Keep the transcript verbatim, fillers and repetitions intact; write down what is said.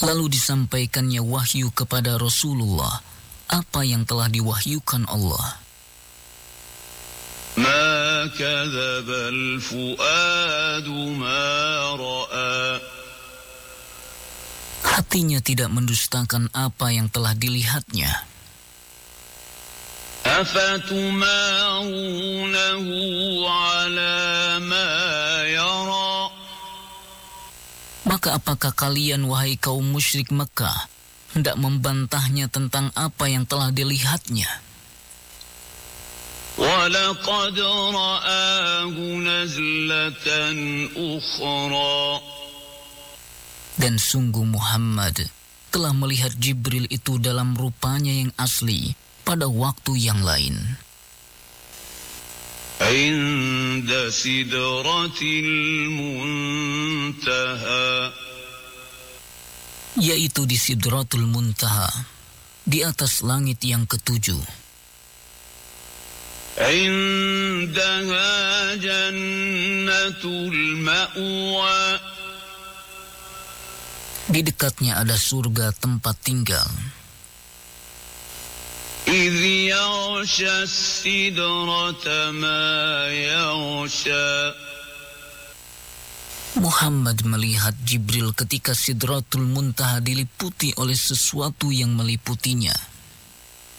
Lalu disampaikannya wahyu kepada Rasulullah apa yang telah diwahyukan Allah. Ma kadzabal fuadu ma ra'a. Hatinya tidak mendustakan apa yang telah dilihatnya. Afatumarunahu ala ma yara. Maka apakah kalian, wahai kaum musyrik Mekah, hendak membantahnya tentang apa yang telah dilihatnya? Walaqad ra'ahu nazlatan ukhra. Dan sungguh Muhammad telah melihat Jibril itu dalam rupanya yang asli pada waktu yang lain. Inda sidratil muntaha. Yaitu di Sidratul Muntaha, di atas langit yang ketujuh. Indaha jannatul ma'wa. Di dekatnya ada surga tempat tinggal. إِذْ يَغْشَى السِّدْرَةَ مَا يَغْشَى. Muhammad melihat Jibril ketika Sidratul Muntaha diliputi oleh sesuatu yang meliputinya.